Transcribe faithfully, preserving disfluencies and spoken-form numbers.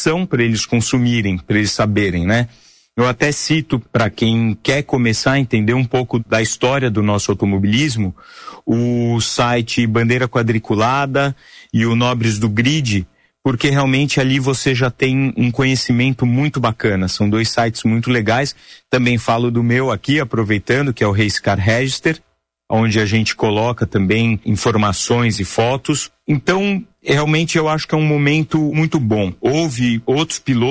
informação para eles consumirem, para eles saberem, né? Eu até cito, para quem quer começar a entender um pouco da história do nosso automobilismo, o site Bandeira Quadriculada e o Nobres do Grid, porque realmente ali você já tem um conhecimento muito bacana. São dois sites muito legais. Também falo do meu aqui, aproveitando, que é o Race Car Register, onde a gente coloca também informações e fotos. Então, realmente eu acho que é um momento muito bom. Houve outros pilotos